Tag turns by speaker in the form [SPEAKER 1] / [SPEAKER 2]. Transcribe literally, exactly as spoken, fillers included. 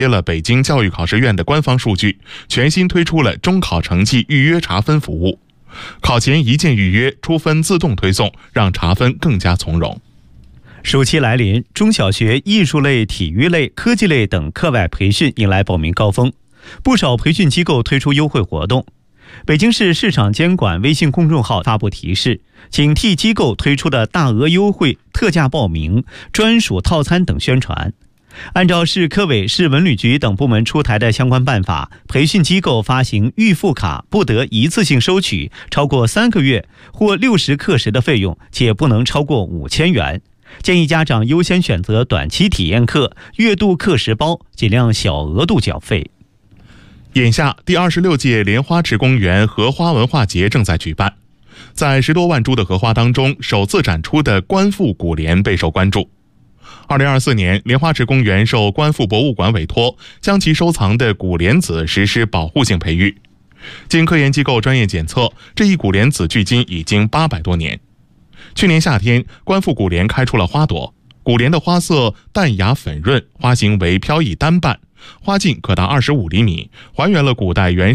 [SPEAKER 1] 接了北京教育考试院的官方数据，全新推出了中考成绩预约查分服务。考前一键预约，出分自动推送，让查分更加从容。
[SPEAKER 2] 暑期来临，中小学艺术类、体育类、科技类等课外培训迎来报名高峰，不少培训机构推出优惠活动。北京市市场监管微信公众号发布提示，警惕机构推出的大额优惠、特价报名、专属套餐等宣传。按照市科委、市文旅局等部门出台的相关办法，培训机构发行预付卡不得一次性收取超过三个月或六十课时的费用，且不能超过五千元。建议家长优先选择短期体验课、月度课时包，尽量小额度缴费。
[SPEAKER 1] 眼下，第二十六届莲花池公园荷花文化节正在举办。在十多万株的荷花当中，首次展出的官复古莲备受关注。二零二四年，莲花池公园受官复博物馆委托，将其收藏的古莲子实施保护性培育。经科研机构专业检测，这一古莲子距今已经八百多年。去年夏天，官复古莲开出了花朵。古莲的花色淡雅粉润，花形为飘逸单瓣，花径可达二十五厘米，还原了古代原